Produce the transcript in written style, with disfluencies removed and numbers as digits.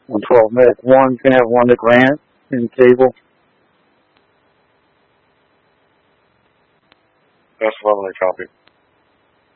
112 Medic 1, can I have 1 to Grant in table? That's lovely, copy.